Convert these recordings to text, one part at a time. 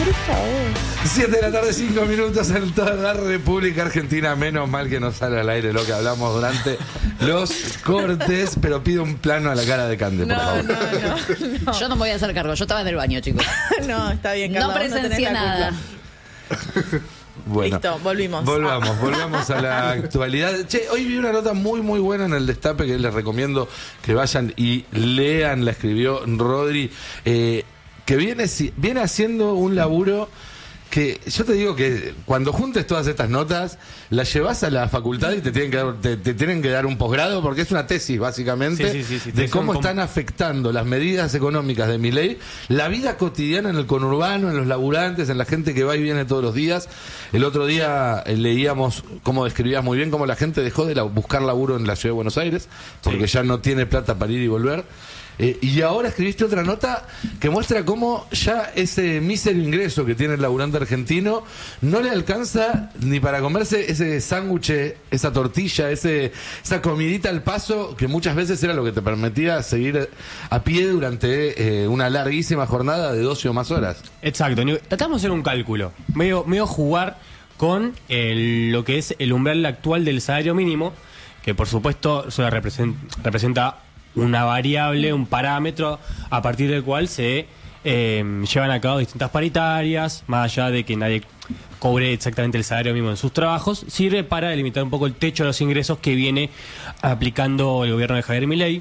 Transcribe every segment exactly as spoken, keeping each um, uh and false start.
siete de la tarde, cinco minutos en toda la República Argentina. Menos mal que no sale al aire lo que hablamos durante los cortes, pero pido un plano a la cara de Cande, por No, favor. no, no, no. Yo no me voy a hacer cargo, yo estaba en el baño, chicos. No, está bien, Carla. No vos tenés presencié la nada. culpa. Bueno, Listo, volvimos. Volvamos, volvamos a la actualidad. Che, hoy vi una nota muy, muy buena en el Destape que les recomiendo que vayan y lean. La escribió Rodri, eh, que viene, viene haciendo un laburo que yo te digo que cuando juntes todas estas notas, las llevas a la facultad y te tienen que dar, te, te tienen que dar un posgrado, porque es una tesis básicamente sí, sí, sí, sí, de te cómo son están afectando las medidas económicas de Milei la vida cotidiana en el conurbano, en los laburantes, en la gente que va y viene todos los días. El otro día eh, leíamos cómo describías muy bien cómo la gente dejó de la, buscar laburo en la ciudad de Buenos Aires porque sí. ya no tiene plata para ir y volver. Eh, y ahora escribiste otra nota que muestra cómo ya ese mísero ingreso que tiene el laburante argentino no le alcanza ni para comerse ese sándwich, esa tortilla, ese, esa comidita al paso que muchas veces era lo que te permitía seguir a pie durante eh, una larguísima jornada de doce o más horas. Exacto. Tratamos de hacer un cálculo, medio, medio jugar con el, lo que es el umbral actual del salario mínimo, que por supuesto eso representa, representa una variable, un parámetro a partir del cual se eh, llevan a cabo distintas paritarias, más allá de que nadie cobre exactamente el salario mínimo en sus trabajos, sirve para delimitar un poco el techo de los ingresos que viene aplicando el gobierno de Javier Milei.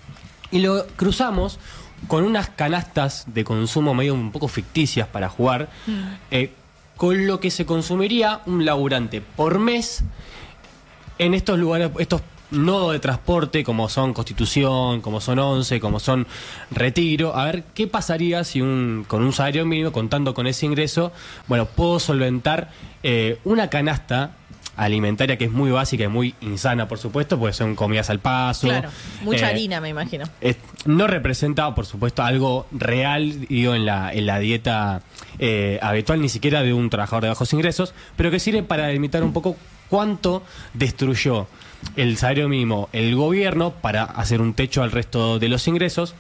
Y lo cruzamos con unas canastas de consumo medio un poco ficticias para jugar, mm. eh, con lo que se consumiría un laburante por mes en estos lugares, estos nodos de transporte como son Constitución, como son Once, como son Retiro. A ver qué pasaría si un con un salario mínimo, contando con ese ingreso, bueno, puedo solventar eh, una canasta alimentaria que es muy básica y muy insana, por supuesto, porque son comidas al paso. Claro, mucha eh, harina, me imagino. Eh, no representa, por supuesto, algo real, digo, en la, en la dieta eh, habitual, ni siquiera de un trabajador de bajos ingresos, pero que sirve para delimitar un poco cuánto destruyó el salario mínimo el gobierno para hacer un techo al resto de los ingresos,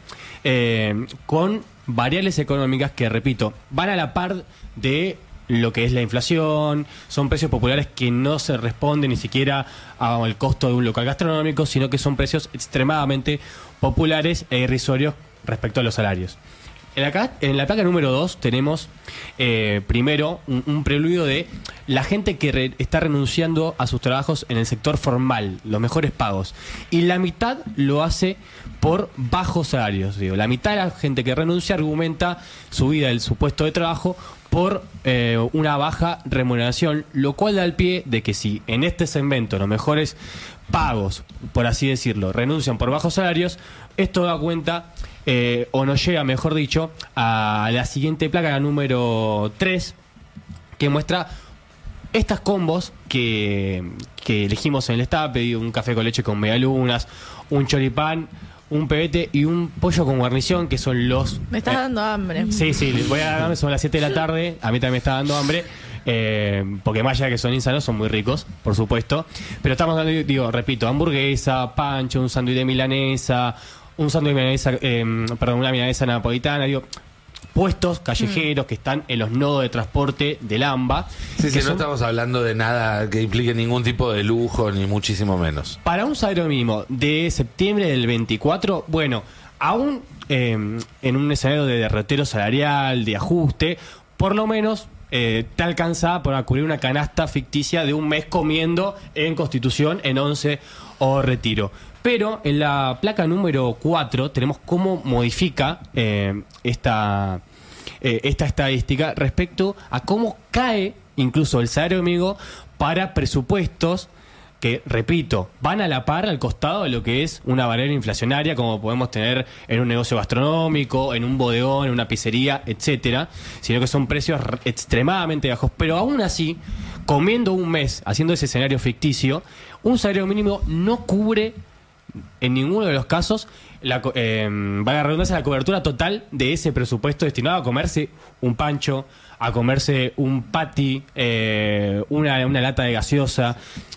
eh, con variables económicas que, repito, van a la par de lo que es la inflación. Son precios populares que no se responden ni siquiera al costo de un local gastronómico, sino que son precios extremadamente populares e irrisorios respecto a los salarios. En la, en la placa número dos tenemos eh, primero un, un preludio de la gente que re, está renunciando a sus trabajos en el sector formal, los mejores pagos, y la mitad lo hace por bajos salarios. Digo, la mitad de la gente que renuncia argumenta su vida del su puesto de trabajo por eh, una baja remuneración, lo cual da el pie de que si en este segmento los mejores pagos, por así decirlo, renuncian por bajos salarios, esto da cuenta, eh, o nos llega, mejor dicho, a la siguiente placa, la número tres, que muestra estas combos que, que elegimos en el Destape: un café con leche con medialunas, un choripán, un pebete y un pollo con guarnición, que son los... Me estás eh, dando hambre. Sí, sí, les voy a dar hambre, son las siete de la tarde, a mí también me está dando hambre, eh, porque más allá de que son insanos, son muy ricos, por supuesto, pero estamos dando, digo, repito, hamburguesa, pancho, un sándwich de milanesa, un sándwich de milanesa, eh, perdón, una milanesa napolitana, digo... puestos callejeros mm. que están en los nodos de transporte del AMBA. Sí, sí, son... no estamos hablando de nada que implique ningún tipo de lujo, ni muchísimo menos. Para un salario mínimo de septiembre del veinticuatro, bueno, aún eh, en un escenario de derrotero salarial, de ajuste, por lo menos eh, te alcanza para cubrir una canasta ficticia de un mes comiendo en Constitución, en Once o Retiro. Pero en la placa número cuatro tenemos cómo modifica eh, esta, eh, esta estadística respecto a cómo cae incluso el salario mínimo para presupuestos que, repito, van a la par, al costado de lo que es una barrera inflacionaria, como podemos tener en un negocio gastronómico, en un bodegón, en una pizzería, etcétera, sino que son precios extremadamente bajos. Pero aún así, comiendo un mes, haciendo ese escenario ficticio, un salario mínimo no cubre en ninguno de los casos la, eh, valga la redundancia, la cobertura total de ese presupuesto destinado a comerse un pancho, a comerse un patty, eh, una, una lata de gaseosa.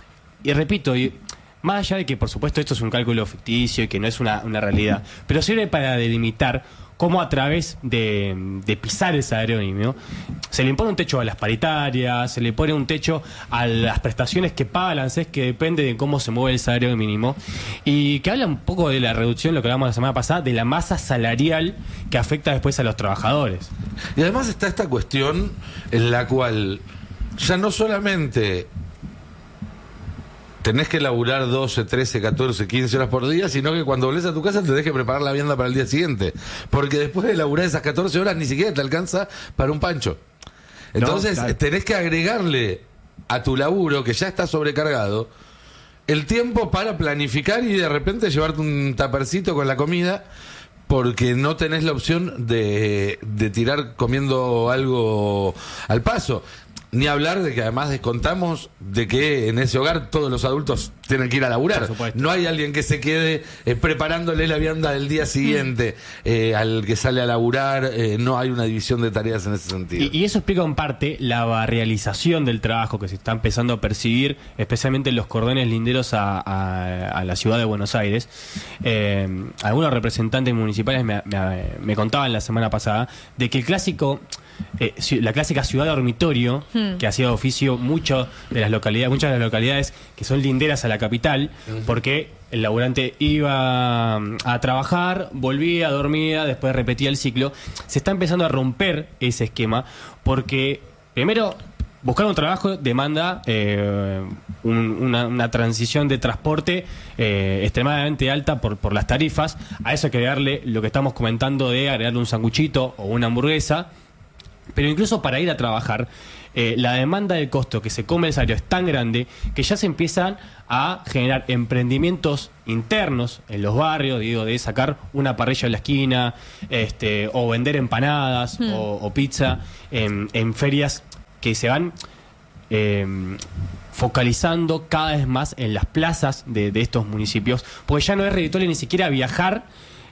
Y repito, y más allá de que por supuesto esto es un cálculo ficticio y que no es una, una realidad, pero sirve para delimitar cómo a través de, de pisar el salario mínimo Se le impone un techo a las paritarias, se le pone un techo a las prestaciones que paga la ANSES, que depende de cómo se mueve el salario mínimo, y que habla un poco de la reducción, lo que hablamos la semana pasada, de la masa salarial que afecta después a los trabajadores. Y además está esta cuestión en la cual ya no solamente tenés que laburar doce, trece, catorce, quince horas por día, sino que cuando volvés a tu casa tenés que preparar la vianda para el día siguiente. Porque después de laburar esas catorce horas ni siquiera te alcanza para un pancho. Entonces No, claro. tenés que agregarle a tu laburo, que ya está sobrecargado, el tiempo para planificar y de repente llevarte un tapercito con la comida, porque no tenés la opción de, de tirar comiendo algo al paso. Ni hablar de que además descontamos de que en ese hogar todos los adultos tienen que ir a laburar. Por supuesto. No hay alguien que se quede eh, preparándole la vianda del día siguiente eh, al que sale a laburar. Eh, no hay una división de tareas en ese sentido. Y, y eso explica en parte la barrialización del trabajo que se está empezando a percibir, especialmente en los cordones linderos a, a, a la ciudad de Buenos Aires. Eh, algunos representantes municipales me, me, me contaban la semana pasada de que el clásico... Eh, la clásica ciudad dormitorio, hmm. que ha sido oficio mucho de las localidades, muchas de las localidades que son linderas a la capital, uh-huh. porque el laburante iba a trabajar, volvía, dormía, después repetía el ciclo. Se está empezando a romper ese esquema porque, primero, buscar un trabajo demanda eh, un, una, una transición de transporte eh, extremadamente alta por, por las tarifas. A eso hay que darle lo que estamos comentando de agregarle un sanguchito o una hamburguesa. Pero incluso para ir a trabajar, eh, la demanda del costo que se come el salario es tan grande que ya se empiezan a generar emprendimientos internos en los barrios, digo, de sacar una parrilla en la esquina, este, o vender empanadas hmm. o, o pizza en, en ferias que se van eh, focalizando cada vez más en las plazas de, de estos municipios, porque ya no es redituable ni siquiera viajar.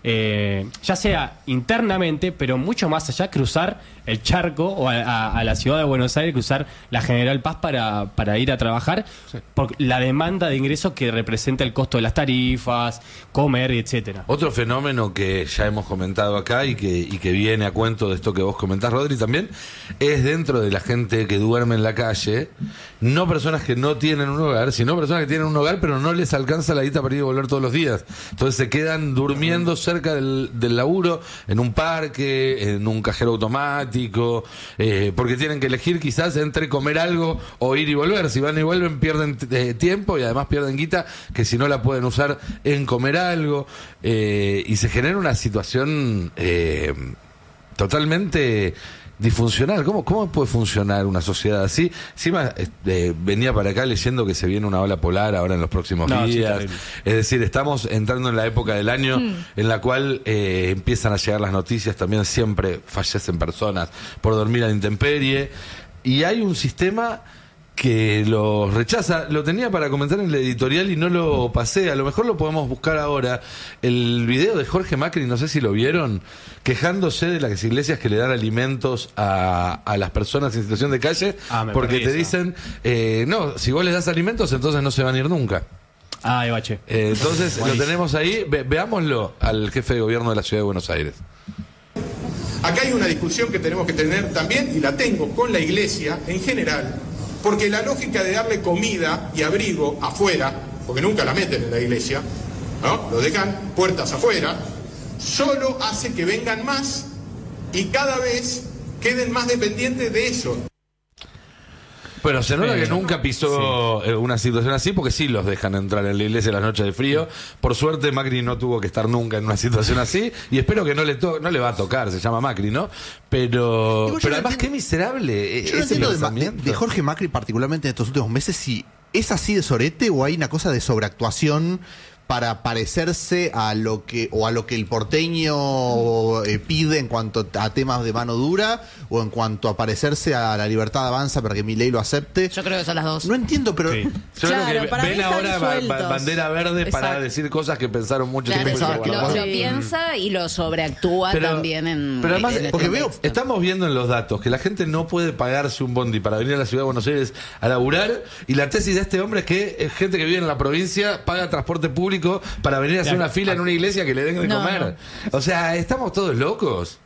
Eh, ya sea internamente, pero mucho más allá, cruzar el charco o a, a, a la ciudad de Buenos Aires, cruzar la General Paz para, para ir a trabajar, sí. por la demanda de ingresos que representa el costo de las tarifas, comer, etcétera. Otro fenómeno que ya hemos comentado acá y que, y que viene a cuento de esto que vos comentás, Rodri, también, es dentro de la gente que duerme en la calle, no personas que no tienen un hogar, sino personas que tienen un hogar pero no les alcanza la guita para ir y volver todos los días. Entonces se quedan durmiendo cerca del, del laburo, en un parque, en un cajero automático, eh, porque tienen que elegir quizás entre comer algo o ir y volver. Si van y vuelven pierden eh, tiempo y además pierden guita que si no la pueden usar en comer algo, eh, y se genera una situación eh, totalmente disfuncional. ¿Cómo, ¿Cómo puede funcionar una sociedad así? Encima eh, venía para acá leyendo que se viene una ola polar ahora en los próximos no, días. Sí, es decir, estamos entrando en la época del año mm. en la cual eh, empiezan a llegar las noticias, también siempre fallecen personas por dormir a la intemperie, y hay un sistema que lo rechaza. Lo tenía para comentar en la editorial y no lo pasé. A lo mejor lo podemos buscar ahora. El video de Jorge Macri, no sé si lo vieron, quejándose de las iglesias que le dan alimentos a, a las personas en situación de calle, ah, porque te dicen, eh, no, si vos les das alimentos, entonces no se van a ir nunca. Ah, ahí va, che. Eh, entonces lo tenemos ahí. Ve, veámoslo al jefe de gobierno de la Ciudad de Buenos Aires. Acá hay una discusión que tenemos que tener también, y la tengo con la iglesia en general, porque la lógica de darle comida y abrigo afuera, porque nunca la meten en la iglesia, ¿no? Lo dejan puertas afuera, solo hace que vengan más y cada vez queden más dependientes de eso. Bueno, se nota Eh, que nunca pisó sí. una situación así, porque sí los dejan entrar en la iglesia las noches de frío. Por suerte Macri no tuvo que estar nunca en una situación así, y espero que no le to no le va a tocar, se llama Macri, ¿no? Pero, Digo, pero no además entiendo, qué miserable yo no ese entiendo pensamiento. de, de Jorge Macri particularmente en estos últimos meses, si es así de sorete o hay una cosa de sobreactuación para parecerse a lo que o a lo que el porteño eh, pide en cuanto a temas de mano dura, o en cuanto a parecerse a la libertad avanza para que Milei lo acepte. Yo creo que son las dos. No entiendo, pero Sí. Yo Claro, creo que para ven mí están ahora ba- ba- sueltos. bandera verde para Exacto. decir cosas que pensaron mucho Claro, tiempo. pensaba lo, que lo- lo- lo piensa y lo sobreactúa Pero- también en, pero además, en el porque veo- contexto. Estamos viendo en los datos que la gente no puede pagarse un bondi para venir a la Ciudad de Buenos Aires a laburar, y la tesis de este hombre es que es gente que vive en la provincia paga transporte público para venir a hacer Claro. una fila en una iglesia que le den de No, comer. O sea, estamos todos locos.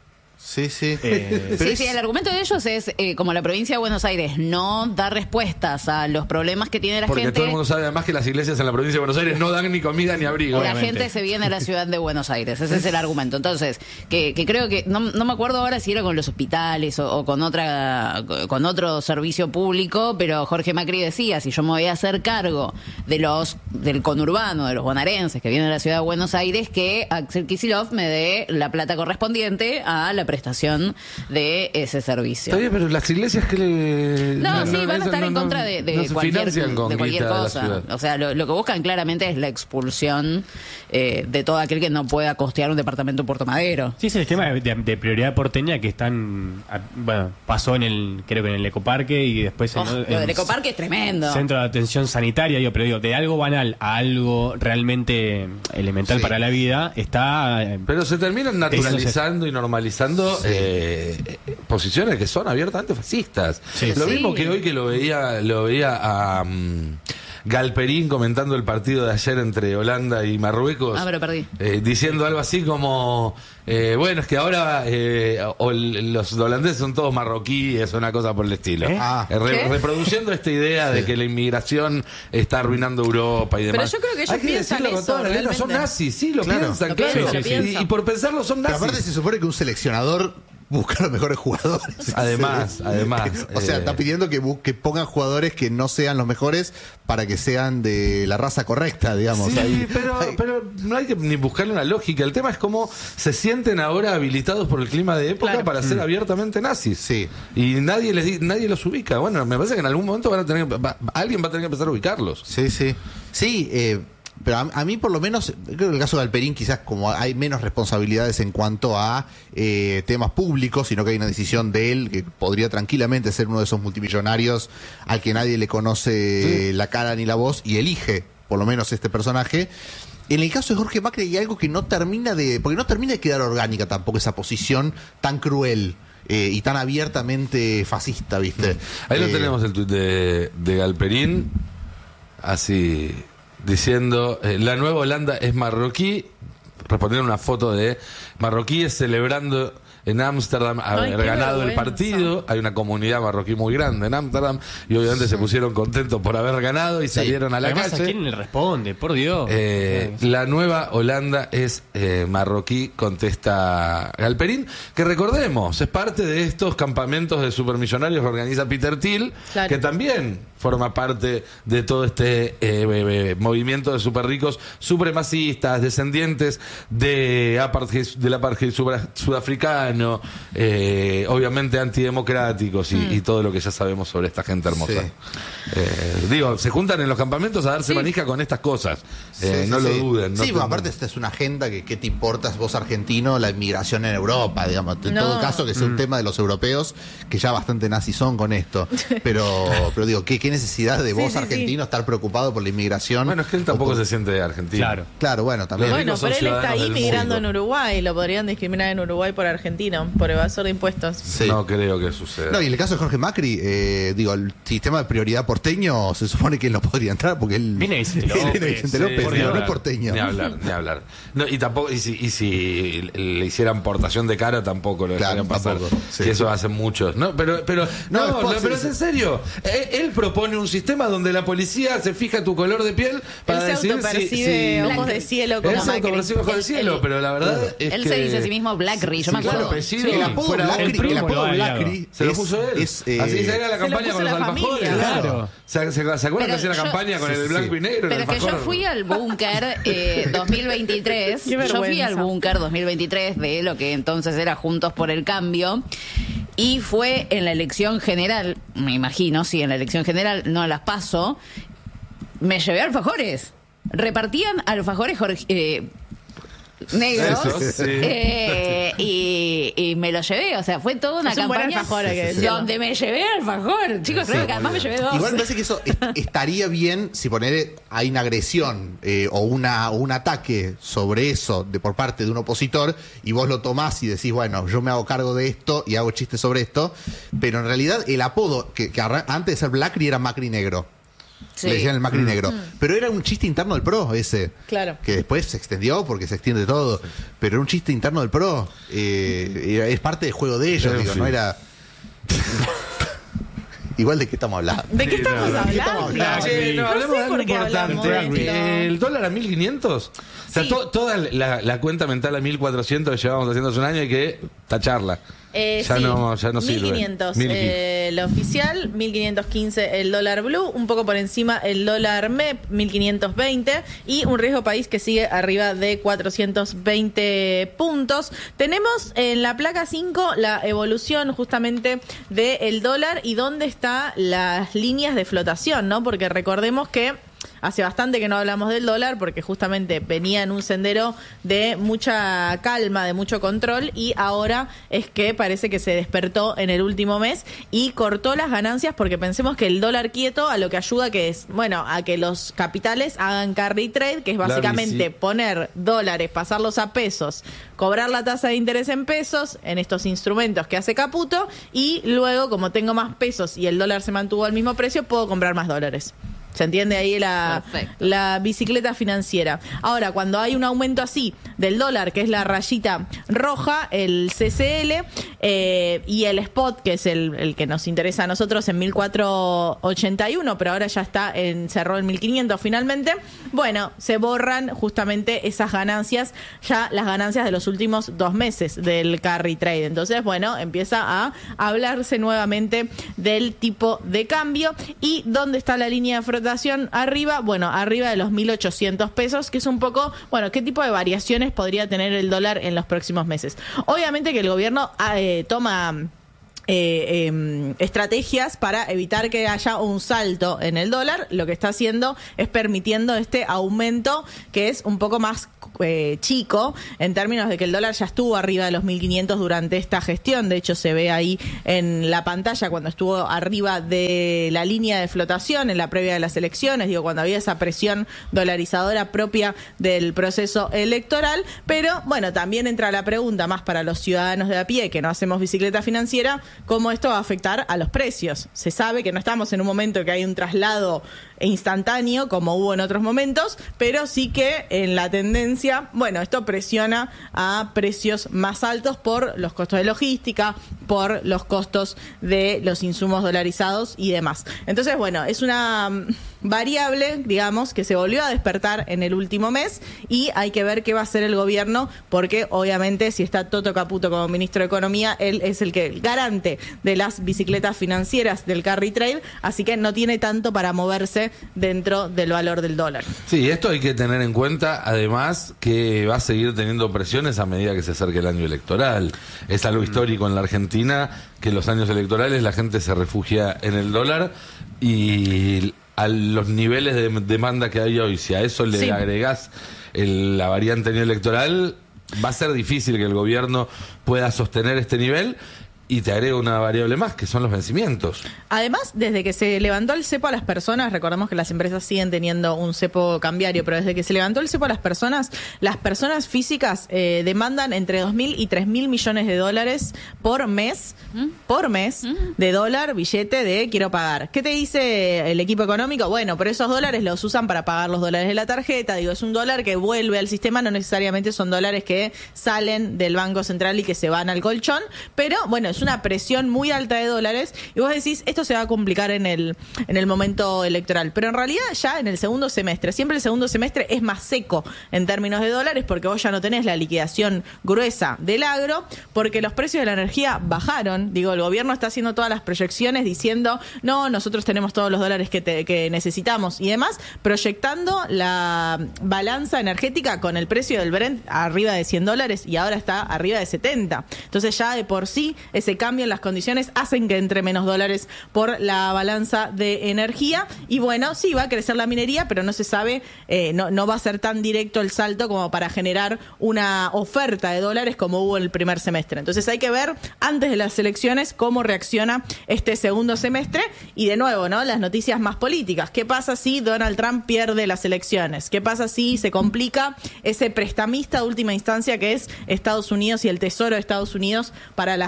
Sí, sí. Eh, Sí, sí, el argumento de ellos es, eh, como la provincia de Buenos Aires no da respuestas a los problemas que tiene la Porque gente, todo el mundo sabe además que las iglesias en la provincia de Buenos Aires no dan ni comida ni abrigo. la obviamente. gente se viene a la ciudad de Buenos Aires. Ese es el argumento. Entonces, que, que creo que, no, no me acuerdo ahora si era con los hospitales o, o con otra con otro servicio público, pero Jorge Macri decía, si yo me voy a hacer cargo de los del conurbano, de los bonaerenses que vienen a la ciudad de Buenos Aires, que Axel Kicillof me dé la plata correspondiente a la prestación de ese servicio. Está bien, pero las iglesias que le... No, sí, van a estar no, en no, contra de, de no se cualquier, financian con de cualquier guita de la cosa. ciudad. O sea, lo, lo que buscan claramente es la expulsión eh, de todo aquel que no pueda costear un departamento en Puerto Madero. Sí, es el esquema de, de- de prioridad porteña que están. a- Bueno, pasó en el. Creo que en el Ecoparque y después en. Oh, en lo del Ecoparque es tremendo. Centro de atención sanitaria, digo, pero digo, de algo banal a algo realmente elemental Sí. para la vida, está. eh, Pero se terminan naturalizando y normalizando eh, posiciones que son abiertamente fascistas. Sí. Lo Sí. mismo que hoy que lo veía, lo veía a mm, Galperín comentando el partido de ayer entre Holanda y Marruecos. Ah, pero perdí. eh, diciendo algo así como, eh, bueno, es que ahora eh, o- los holandeses son todos marroquíes, una cosa por el estilo. ¿Eh? Ah. Eh, re- ¿Qué? reproduciendo esta idea de que la inmigración está arruinando Europa y demás. yo creo que ellos Hay que piensan decirlo con eso, todas las letras, son realmente. nazis, sí, lo Claro. piensan, Lo claro. piensan, lo Y- piensan. Y, por pensarlo son Pero nazis. aparte se supone que un seleccionador busca los mejores jugadores. Además, además, O sea, eh, está pidiendo que, bu- que pongan jugadores que no sean los mejores para que sean de la raza correcta, digamos. Sí, Ahí- pero, ahí- pero no hay que ni buscarle una lógica. El tema es cómo se sienten ahora habilitados por el clima de época Claro. para ser abiertamente nazis. Sí. Y nadie les di- nadie los ubica. Bueno, me parece que en algún momento van a tener que- va- alguien va a tener que empezar a ubicarlos. Sí, sí. Sí, eh, pero a, a mí por lo menos, creo que en el caso de Alperín quizás como hay menos responsabilidades en cuanto a eh, temas públicos, sino que hay una decisión de él que podría tranquilamente ser uno de esos multimillonarios al que nadie le conoce Sí. la cara ni la voz y elige por lo menos este personaje. En el caso de Jorge Macri hay algo que no termina de, porque no termina de quedar orgánica tampoco esa posición tan cruel. eh, y tan abiertamente fascista, ¿viste? Ahí lo Eh, tenemos el tuit de, de Galperín, así diciendo, eh, la nueva Holanda es marroquí, respondiendo una foto de marroquíes celebrando en Ámsterdam haber qué ganado el vergüenza. partido. Hay una comunidad marroquí muy grande en Ámsterdam y obviamente se pusieron contentos por haber ganado y salieron a la Además, ¿a calle. quién le responde? Por Dios. Eh, la nueva Holanda es eh, marroquí, contesta Galperín, que recordemos, es parte de estos campamentos de supermillonarios que organiza Peter Thiel, Claro. que también forma parte de todo este eh, eh, eh, movimiento de superricos supremacistas, descendientes de apartheid, del apartheid sudaf- sudafricano, eh, obviamente antidemocráticos y, y todo lo que ya sabemos sobre esta gente hermosa. Sí. Eh, digo, se juntan en los campamentos a darse manija con estas cosas. Eh, Sí, no sí, lo sí. duden. no Sí, te- bueno, aparte esta es una agenda que ¿qué te importas vos argentino la inmigración en Europa, digamos? En No. todo caso que sea un tema de los europeos que ya bastante nazis son con esto. Pero pero digo, ¿qué, qué necesidad de Sí, vos sí, argentino estar preocupado por la inmigración? Bueno, es que él tampoco O por- se siente argentino. Claro. Claro, bueno, también. Los Bueno, ricos son pero él está ciudadanos ahí del migrando mundo. en Uruguay. Lo podrían discriminar en Uruguay por argentino, por evasor de impuestos. Sí. No creo que suceda. No, y en el caso de Jorge Macri, eh, digo, el sistema de prioridad porteño se supone que él no podría entrar porque él Viene Vicente López. Viene Vicente Sí, López, por digo, ni no es hablar, porteño. Ni hablar, ni hablar. No, y tampoco, y si, y si le hicieran portación de cara, tampoco lo Claro, dejarían pasar. tampoco, sí. Que eso hacen muchos. No, pero, pero, No, no, después no, pero sí, es sí. en serio. Eh, Él propone un sistema donde la policía se fija tu color de piel para Él se decidir si- autopercibe si- ojos de cielo Él como se Macri. autopercibe ojos de Él- cielo, él- pero la verdad claro. es Él que... se dice a sí mismo Blackry, yo me sí, acuerdo. claro, apellido, el apodo fuera Blackry, otro. el primo apodo lo ha Blackry Se lo es- puso él. es, eh, Así se era la se lo campaña puso con los la familia. alfajores. Claro. ¿Se, se, ¿se acuerdan que hacía la yo- campaña con sí, el sí, blanco sí. y negro? Pero el es que yo alfajor? fui al búnker eh, dos mil veintitrés. Qué Yo fui vergüenza. al búnker dos mil veintitrés de lo que entonces era Juntos por el Cambio. Y fue en la elección general, me imagino, sí, en la elección general, no las paso. Me llevé alfajores. Repartían alfajores Jorge- eh, negros. Eso, sí. eh, y, y me lo llevé. O sea, fue toda una Es un buen campaña alfajor, hay que decirlo. donde me llevé alfajor. Chicos, creo que además me llevé dos. Igual me parece que eso est- estaría bien si poner hay una agresión eh, o una o un ataque sobre eso de por parte de un opositor y vos lo tomás y decís, bueno, yo me hago cargo de esto y hago chistes sobre esto, pero en realidad el apodo que, que arran- antes de ser Blackry era Macri negro. Sí. Le decían el Macri negro. Pero era un chiste interno del P R O ese. Claro. Que después se extendió porque se extiende todo. Pero era un chiste interno del P R O. Eh, era- es parte del juego de ellos, En digo, fin. no era. Igual de qué estamos hablando. ¿De qué estamos no, ¿de qué estamos hablando? hablando? Che, no, No hablemos sé de algo por qué hablamos importante. de esto. El dólar a mil quinientos. O sea, Sí. to- toda la, la cuenta mental a mil cuatrocientos que llevamos haciendo hace un año hay que tacharla. Eh, ya, sí, no, ya no sirve. mil quinientos, mil quinientos. eh, el oficial, mil quinientos quince el dólar blue, un poco por encima el dólar M E P, mil quinientos veinte y un riesgo país que sigue arriba de cuatrocientos veinte puntos. Tenemos en la placa cinco la evolución justamente del dólar y dónde están las líneas de flotación, ¿no? Porque recordemos que hace bastante que no hablamos del dólar porque justamente venía en un sendero de mucha calma, de mucho control y ahora es que parece que se despertó en el último mes y cortó las ganancias porque pensemos que el dólar quieto a lo que ayuda que es, bueno, a que los capitales hagan carry trade, que es La básicamente bici. poner dólares, pasarlos a pesos, cobrar la tasa de interés en pesos en estos instrumentos que hace Caputo y luego como tengo más pesos y el dólar se mantuvo al mismo precio, puedo comprar más dólares. ¿Se entiende ahí la, Perfecto. la bicicleta financiera? Ahora, cuando hay un aumento así del dólar, que es la rayita roja, el C C L, eh, y el spot, que es el, el que nos interesa a nosotros en mil cuatrocientos ochenta y uno, pero ahora ya está en, cerró en mil quinientos finalmente, bueno, se borran justamente esas ganancias, ya las ganancias de los últimos dos meses del carry trade. Entonces, bueno, empieza a hablarse nuevamente del tipo de cambio. ¿Y dónde está la línea de flotación arriba? Bueno, arriba de los mil ochocientos pesos, que es un poco, bueno, ¿qué tipo de variaciones podría tener el dólar en los próximos meses? Obviamente que el gobierno eh, toma... Eh, eh, estrategias para evitar que haya un salto en el dólar. Lo que está haciendo es permitiendo este aumento que es un poco más eh, chico en términos de que el dólar ya estuvo arriba de los mil quinientos durante esta gestión. De hecho se ve ahí en la pantalla cuando estuvo arriba de la línea de flotación en la previa de las elecciones, digo, cuando había esa presión dolarizadora propia del proceso electoral. Pero bueno, también entra la pregunta más para los ciudadanos de a pie que no hacemos bicicleta financiera, cómo esto va a afectar a los precios. Se sabe que no estamos en un momento que hay un traslado instantáneo como hubo en otros momentos, pero sí que en la tendencia, bueno, esto presiona a precios más altos por los costos de logística, por los costos de los insumos dolarizados y demás. Entonces, bueno, es una mm, variable, digamos, que se volvió a despertar en el último mes y hay que ver qué va a hacer el gobierno, porque obviamente si está Toto Caputo como ministro de Economía, él es el que el garante de las bicicletas financieras del carry trade, así que no tiene tanto para moverse dentro del valor del dólar. Sí, esto hay que tener en cuenta, además, que va a seguir teniendo presiones a medida que se acerque el año electoral. Es algo histórico en la Argentina, que en los años electorales la gente se refugia en el dólar y a los niveles de demanda que hay hoy, si a eso le Sí. agregás el- la variante año electoral, va a ser difícil que el gobierno pueda sostener este nivel. Y te agrego una variable más, que son los vencimientos. Además, desde que se levantó el cepo a las personas, recordemos que las empresas siguen teniendo un cepo cambiario, pero desde que se levantó el cepo a las personas, las personas físicas eh, demandan entre dos mil y tres mil millones de dólares por mes, por mes, de dólar, billete de quiero pagar. ¿Qué te dice el equipo económico? Bueno, pero esos dólares los usan para pagar los dólares de la tarjeta. Digo, es un dólar que vuelve al sistema, no necesariamente son dólares que salen del Banco Central y que se van al colchón, pero bueno, es una presión muy alta de dólares y vos decís, esto se va a complicar en el, en el momento electoral. Pero en realidad ya en el segundo semestre, siempre el segundo semestre es más seco en términos de dólares porque vos ya no tenés la liquidación gruesa del agro, porque los precios de la energía bajaron. Digo, el gobierno está haciendo todas las proyecciones diciendo, no, nosotros tenemos todos los dólares que, te, que necesitamos y demás, proyectando la balanza energética con el precio del Brent arriba de cien dólares y ahora está arriba de setenta. Entonces ya de por sí ese cambio en las condiciones hacen que entre menos dólares por la balanza de energía y bueno, sí va a crecer la minería, pero no se sabe, eh, no, no va a ser tan directo el salto como para generar una oferta de dólares como hubo en el primer semestre. Entonces hay que ver antes de las elecciones cómo reacciona este segundo semestre y de nuevo, ¿no? Las noticias más políticas. ¿Qué pasa si Donald Trump pierde las elecciones? ¿Qué pasa si se complica ese prestamista de última instancia que es Estados Unidos y el Tesoro de Estados Unidos para la gestión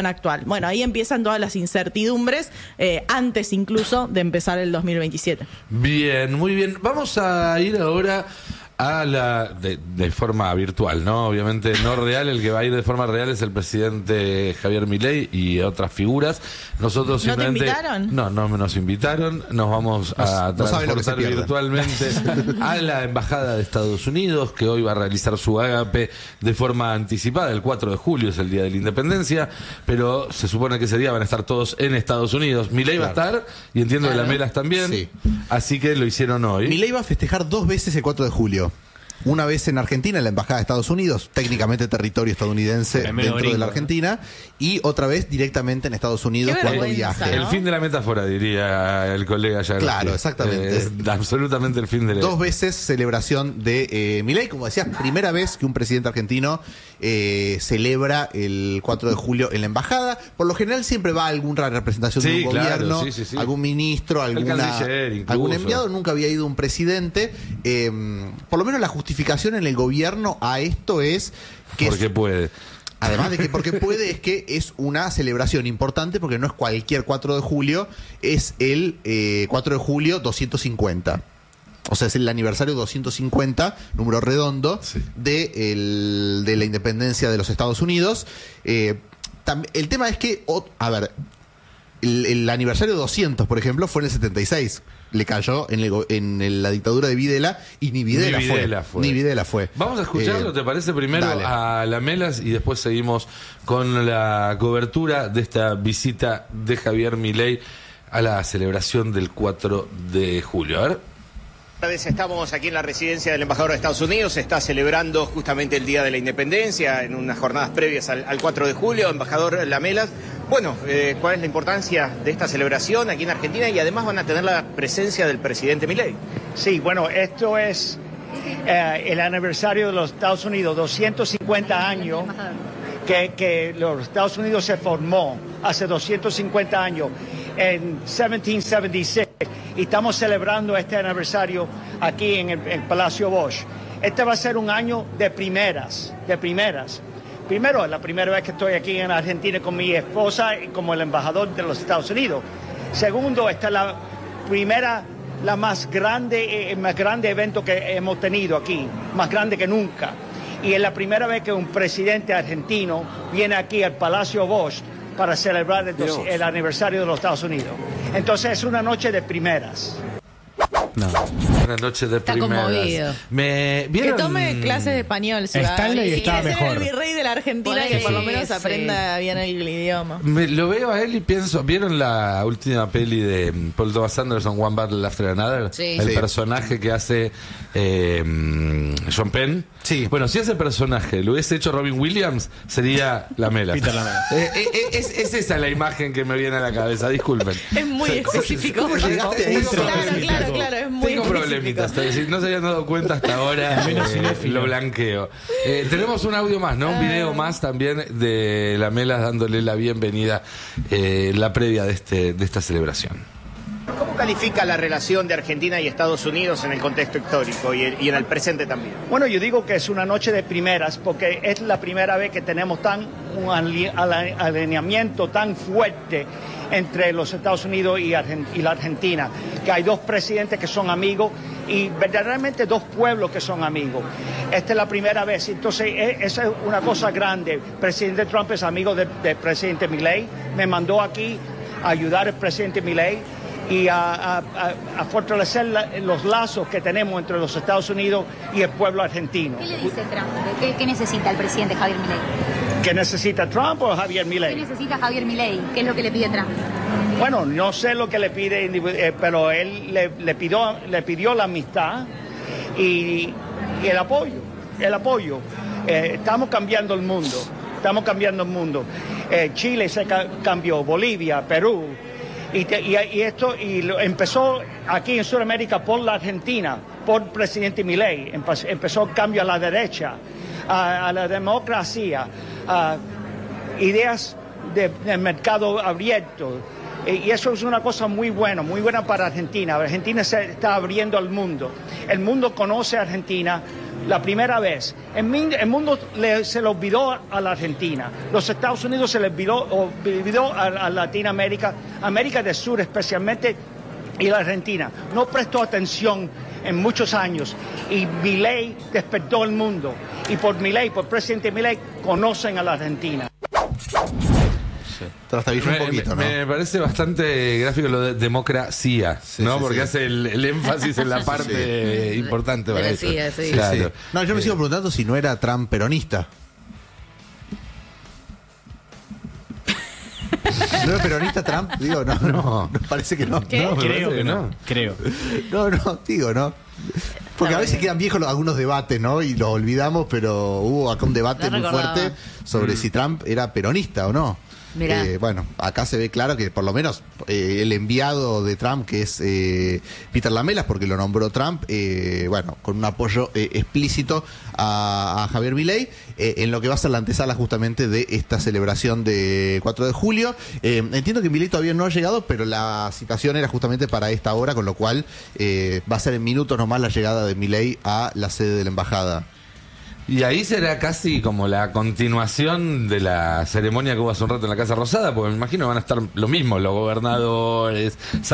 actual. Bueno, ahí empiezan todas las incertidumbres, eh, antes incluso de empezar el dos mil veintisiete. Bien, muy bien. Vamos a ir ahora a la de, de forma virtual, ¿no? Obviamente no real, el que va a ir de forma real es el presidente Javier Milei y otras figuras. Nosotros ¿No te simplemente invitaron? No, no nos invitaron. Nos vamos a No sabe lo que se transportar pierde. virtualmente a la embajada de Estados Unidos, que hoy va a realizar su ágape de forma anticipada. El cuatro de julio es el día de la Independencia, pero se supone que ese día van a estar todos en Estados Unidos. Milei va a estar y entiendo que Claro. la Melas también. Sí. Así que lo hicieron hoy. Milei va a festejar dos veces el cuatro de julio. Una vez en Argentina, en la Embajada de Estados Unidos, técnicamente territorio estadounidense Tremendo dentro de gringo, la Argentina, y otra vez directamente en Estados Unidos Qué cuando vergüenza, viaje. ¿no? El fin de la metáfora, diría el colega ya. Claro, exactamente. Es absolutamente el fin de la... Dos veces celebración de eh, Milei, como decías, primera vez que un presidente argentino eh, celebra el cuatro de julio en la embajada. Por lo general siempre va alguna representación Sí, de un claro, gobierno, sí, sí, sí. algún ministro, alguna, canciller, incluso. algún enviado. Nunca había ido un presidente. Eh, por lo menos la justificación en el gobierno a esto es que es- Porque puede. además de que porque puede, es que es una celebración importante porque no es cualquier cuatro de julio, es el eh, cuatro de julio doscientos cincuenta. O sea, es el aniversario doscientos cincuenta, número redondo, Sí. de, el- de la independencia de los Estados Unidos. Eh, tam- el tema es que, o- a ver, el, el aniversario doscientos, por ejemplo, fue en el setenta y seis. Le cayó en, el go- en el- la dictadura de Videla y ni Videla, Ni Videla fue. Ni Videla fue. Vamos a escucharlo, Eh, ¿te parece? Primero dale. a la Melas y después seguimos con la cobertura de esta visita de Javier Milei a la celebración del cuatro de julio. A ver. Esta vez estamos aquí en la residencia del embajador de Estados Unidos, se está celebrando justamente el Día de la Independencia en unas jornadas previas al, al cuatro de julio. Embajador Lamelas, bueno, eh, ¿cuál es la importancia de esta celebración aquí en Argentina? Y además van a tener la presencia del presidente Milei. Sí, bueno, esto es eh, el aniversario de los Estados Unidos, doscientos cincuenta años que, que los Estados Unidos se formó hace doscientos cincuenta años, en mil setecientos setenta y seis, y estamos celebrando este aniversario aquí en el, el Palacio Bosch. Este va a ser un año de primeras, de primeras. Primero, es la primera vez que estoy aquí en Argentina con mi esposa y como el embajador de los Estados Unidos. Segundo, esta es la primera, la más grande, el más grande evento que hemos tenido aquí, más grande que nunca. Y es la primera vez que un presidente argentino viene aquí al Palacio Bosch para celebrar el, dos- el aniversario de los Estados Unidos. Entonces es una noche de primeras. Buenas noches de Está primeras. conmovido. Me, Que ¿vieron? tome clases de español. si va- Stanley si estaba quiere ser mejor. el virrey de la Argentina, Por que ahí, por lo menos sí. aprenda bien el idioma. Me, lo veo a él y pienso, ¿vieron la última peli de mm, Paul Thomas Anderson, One Battle After Another? Sí. El Sí. personaje que hace eh, mm, John Penn. Sí. Bueno, si ese personaje lo hubiese hecho Robin Williams, sería la Mela. Peter Lamelas. Eh, eh, eh, es, es esa la imagen que me viene a la cabeza, disculpen. Es muy específico. ¿Cómo llegaste a eso? Claro, claro, claro, es muy Tengo específico. problemitas, es decir, no se habían dado cuenta hasta ahora, menos eh, cinéfilo. lo blanqueo. Eh, tenemos un audio más, ¿no? Un video más también de la Melas dándole la bienvenida, eh, la previa de, este, de esta celebración. ¿Cómo califica la relación de Argentina y Estados Unidos en el contexto histórico y, y en el presente también? Bueno, yo digo que es una noche de primeras porque es la primera vez que tenemos tan un ali- ala- alineamiento tan fuerte entre los Estados Unidos y, Argen- y la Argentina, que hay dos presidentes que son amigos y verdaderamente dos pueblos que son amigos. Esta es la primera vez, entonces e- esa es una cosa grande. El presidente Trump es amigo de- del presidente Milei, me mandó aquí a ayudar al presidente Milei y a, a- a- a fortalecer la- los lazos que tenemos entre los Estados Unidos y el pueblo argentino. ¿Qué le dice Trump? ¿Qué, qué necesita el presidente Javier Milei? ¿Qué necesita Trump o Javier ¿Qué Milei? necesita Javier Milei? ¿Qué es lo que le pide Trump? Bueno, no sé lo que le pide, individu- eh, pero él le, le pidió, le pidió la amistad y, y el apoyo, el apoyo. Eh, estamos cambiando el mundo, estamos cambiando el mundo. Eh, Chile se ca- cambió, Bolivia, Perú, y, te- y- y esto y lo- empezó aquí en Sudamérica por la Argentina, por el presidente Milei. Empe- Empezó el cambio a la derecha, a, a la democracia, a ideas de, de mercado abierto. Eh, Y eso es una cosa muy buena, muy buena para Argentina. Argentina se está abriendo al mundo. El mundo conoce a Argentina La primera vez. El, el mundo le, se le olvidó a la Argentina. Los Estados Unidos se le olvidó, olvidó a, a Latinoamérica, América del Sur especialmente, y la Argentina. No prestó atención en muchos años. Y Milei despertó el mundo. Y por Milei, por presidente Milei, conocen a la Argentina. Trastabilló un poquito, me, ¿no? me parece bastante gráfico lo de democracia, Sí, ¿no? sí, Porque sí. hace el, el énfasis en la parte importante para De la eso. CIA, sí. Sí, Claro. sí. No, yo me sigo preguntando si no era Trump peronista. ¿No era peronista Trump? Digo, no, no, no, parece que no. ¿Qué? No, me Creo parece que no. Creo. No, no, digo, no. Porque a veces quedan viejos los- algunos debates, ¿no? Y los olvidamos, pero hubo acá un debate No muy recordaba. fuerte sobre si Trump era peronista o no. Mirá. Eh, bueno, acá se ve claro que por lo menos eh, el enviado de Trump, que es eh, Peter Lamelas, porque lo nombró Trump, eh, bueno, con un apoyo eh, explícito a, a Javier Milei, eh, en lo que va a ser la antesala justamente de esta celebración de cuatro de julio. Eh, entiendo que Milei todavía no ha llegado, pero la citación era justamente para esta hora, con lo cual eh, va a ser en minutos nomás la llegada de Milei a la sede de la embajada. Y ahí será casi como la continuación de la ceremonia que hubo hace un rato en la Casa Rosada, porque me imagino van a estar lo mismo, los gobernadores,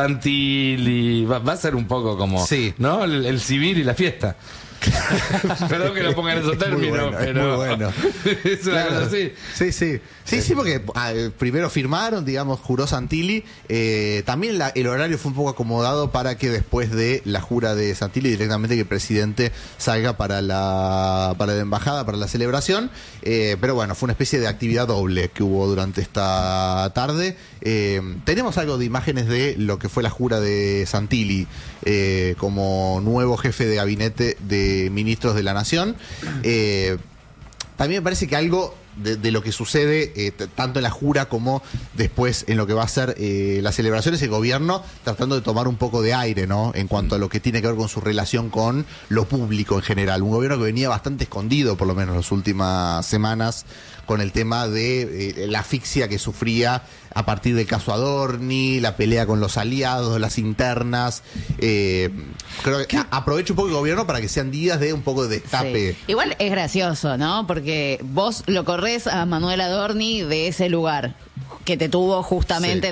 Santilli, va, va a ser un poco como, Sí. ¿no? El, el civil y la fiesta. Perdón que lo pongan en esos Es muy términos, bueno, es pero muy bueno. es una Claro. cosa así. Sí, sí. Sí, sí, porque ah, eh, primero firmaron, digamos, juró Santilli. Eh, también la- el horario fue un poco acomodado para que después de la jura de Santilli directamente que el presidente salga para la, para la embajada, para la celebración. Eh, pero bueno, fue una especie de actividad doble que hubo durante esta tarde. Eh, tenemos algo de imágenes de lo que fue la jura de Santilli eh, como nuevo jefe de gabinete de ministros de la Nación. Eh, También me parece que algo de, de lo que sucede eh, t- tanto en la jura como después en lo que va a ser eh, las celebraciones, el gobierno tratando de tomar un poco de aire, ¿no? En cuanto a lo que tiene que ver con su relación con lo público en general. Un gobierno que venía bastante escondido, por lo menos las últimas semanas, con el tema de eh, la asfixia que sufría a partir del caso Adorni, la pelea con los aliados, las internas. Eh, creo que a- aprovecho un poco el gobierno para que sean días de un poco de destape. Sí. Igual es gracioso, ¿no? Porque vos lo corres a Manuel Adorni de ese lugar que te tuvo justamente Sí.